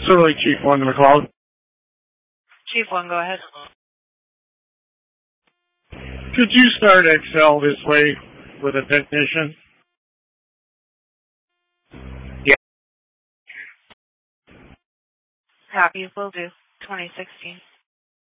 Certainly, Chief 1 to McLeod. Chief 1, go ahead. Could you start Excel this way with a technician? Copy, will do. 2016.